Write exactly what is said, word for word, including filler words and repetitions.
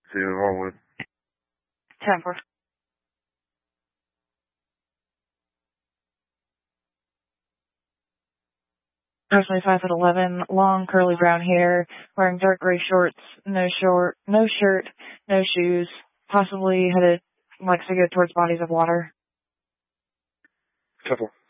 See you in Longwood. ten four. Personally five foot eleven, long curly brown hair, wearing dark gray shorts, no short, no shirt, no shoes, possibly headed likes to go towards bodies of water. Couple.